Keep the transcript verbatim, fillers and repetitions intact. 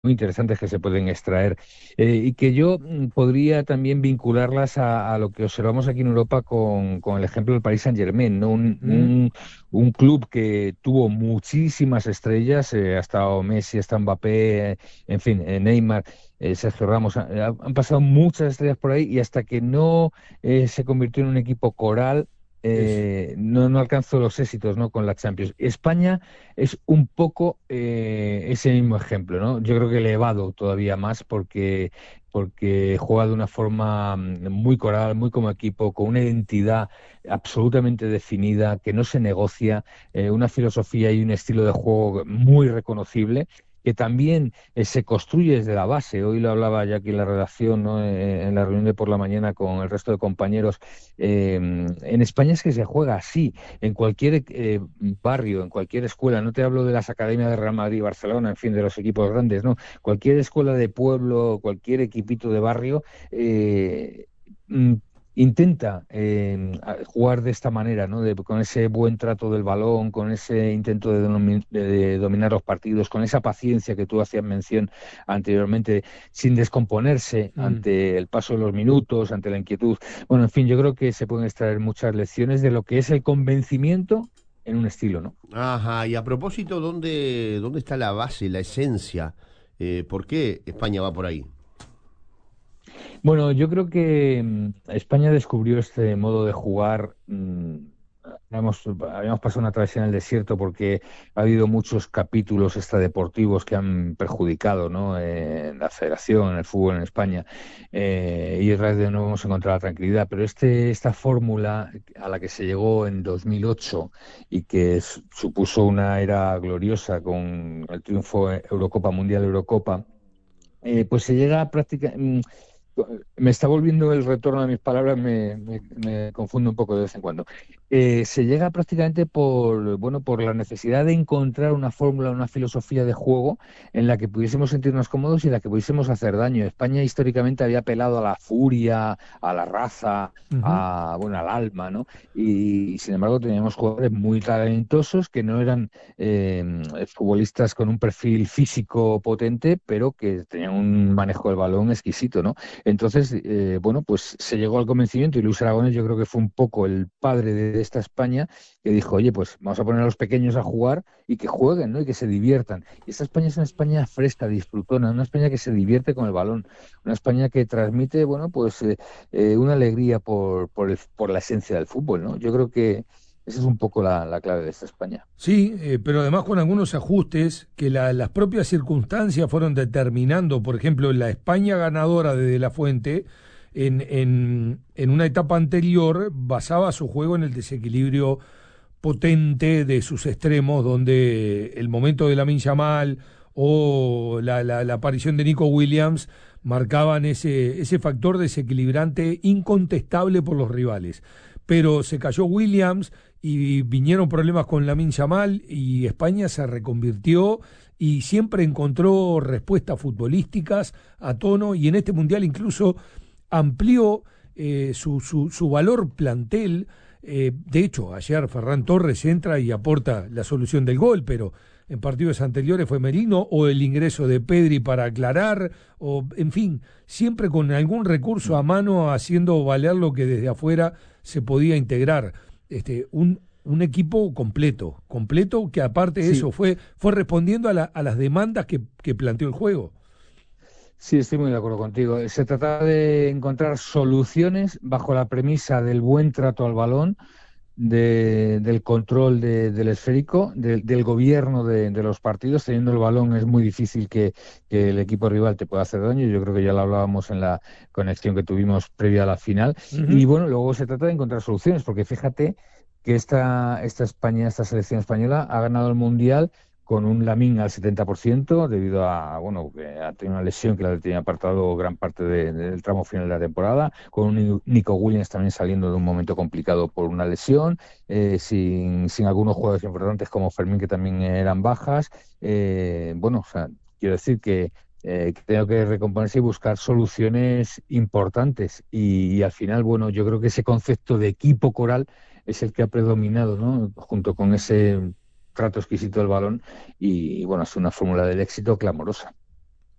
muy interesantes que se pueden extraer eh, y que yo mm, podría también vincularlas a, a lo que observamos aquí en Europa con, con el ejemplo del Paris Saint-Germain, ¿no? Un, Ujú. un, un club que tuvo muchísimas estrellas, eh, ha estado Messi, hasta Mbappé, eh, en fin, eh, Neymar, eh, Sergio Ramos, ha- ha- han pasado muchas estrellas por ahí y hasta que no eh, se convirtió en un equipo coral, Eso. eh, no, no alcanzó los éxitos, ¿no? Con la Champions. España es un poco eh, ese mismo ejemplo, ¿no? Yo creo que elevado todavía más porque, porque juega de una forma mm, muy coral, muy como equipo, con una identidad absolutamente definida, que no se negocia, eh, una filosofía y un estilo de juego muy reconocible, que también eh, se construye desde la base. Hoy lo hablaba ya aquí en la redacción, ¿no? Eh, en la reunión de por la mañana con el resto de compañeros. Eh, en España es que se juega así en cualquier eh, barrio, en cualquier escuela, no te hablo de las academias de Real Madrid y Barcelona, en fin, de los equipos grandes, no, cualquier escuela de pueblo, cualquier equipito de barrio, eh, mm, intenta eh, a- jugar de esta manera, ¿no? De- con ese buen trato del balón, con ese intento de, domi- de- de dominar los partidos, con esa paciencia que tú hacías mención anteriormente, sin descomponerse Mm. ante el paso de los minutos, ante la inquietud. Bueno, en fin, yo creo que se pueden extraer muchas lecciones de lo que es el convencimiento en un estilo, ¿no? Ajá, y a propósito, ¿dónde, dónde está la base, la esencia? Eh, ¿por qué España va por ahí? Bueno, yo creo que mm, España descubrió este modo de jugar. mm, Hemos, habíamos pasado una travesía en el desierto porque ha habido muchos capítulos extradeportivos que han perjudicado, ¿no? Eh, en la federación, en el fútbol en España, eh, y es verdad que no hemos encontrado la tranquilidad. Pero este, esta fórmula a la que se llegó en dos mil ocho y que s- supuso una era gloriosa con el triunfo en Eurocopa Mundial Eurocopa, eh, pues se llega a práctica. mm, Me está volviendo el retorno de mis palabras, me, me- me confundo un poco de vez en cuando. Eh, se llega prácticamente por, bueno, por la necesidad de encontrar una fórmula, una filosofía de juego en la que pudiésemos sentirnos cómodos y en la que pudiésemos hacer daño. España históricamente había apelado a la furia, a la raza, Ujú. a, bueno, al alma, ¿no? Y, sin embargo teníamos jugadores muy talentosos que no eran eh, futbolistas con un perfil físico potente, pero que tenían un manejo del balón exquisito, ¿no? Entonces, eh, bueno, pues se llegó al convencimiento y Luis Aragonés yo creo que fue un poco el padre de esta España que dijo, oye, pues vamos a poner a los pequeños a jugar y que jueguen, ¿no? Y que se diviertan. Y esta España es una España fresca, disfrutona, una España que se divierte con el balón, una España que transmite, bueno, pues eh, eh, una alegría por, por, el- por la esencia del fútbol, ¿no? Yo creo que esa es un poco la, la clave de esta España. Sí, eh, pero además con algunos ajustes que la- las propias circunstancias fueron determinando. Por ejemplo, la España ganadora de De La Fuente, en, en, en una etapa anterior, basaba su juego en el desequilibrio potente de sus extremos, donde el momento de Lamine Yamal o la, la, la aparición de Nico Williams marcaban ese, ese factor desequilibrante incontestable por los rivales. Pero se cayó Williams y vinieron problemas con Lamine Yamal y España se reconvirtió y siempre encontró respuestas futbolísticas a tono y en este mundial incluso amplió eh, su, su, su valor plantel. Eh, de hecho, ayer Ferran Torres entra y aporta la solución del gol, pero en partidos anteriores fue Merino o el ingreso de Pedri para aclarar, o en fin, siempre con algún recurso a mano haciendo valer lo que desde afuera se podía integrar. Este, un, un equipo completo, completo que aparte de Sí, eso fue, fue respondiendo a, la, a las demandas que, que planteó el juego. sí, estoy muy de acuerdo contigo. Se trata de encontrar soluciones bajo la premisa del buen trato al balón, de- del control de- del esférico, del del gobierno de, de los partidos. Teniendo el balón es muy difícil que, que el equipo rival te pueda hacer daño. Yo creo que ya lo hablábamos en la conexión que tuvimos previa a la final. Y Ujú. bueno, luego se trata de encontrar soluciones, porque fíjate que esta, esta España, esta selección española ha ganado el Mundial con un Lamine al setenta por ciento debido a, bueno, que ha tenido una lesión que la tenía apartado gran parte de- del tramo final de la temporada, con un Ni- Nico Williams también saliendo de un momento complicado por una lesión, eh, sin, sin algunos jugadores importantes como Fermín que también eran bajas. Eh, bueno, o sea, quiero decir que, eh, que tengo que recomponerse y buscar soluciones importantes y, y al final, bueno, yo creo que ese concepto de equipo coral es el que ha predominado, ¿no? Junto con ese trato exquisito del balón y, bueno, es una fórmula del éxito clamorosa.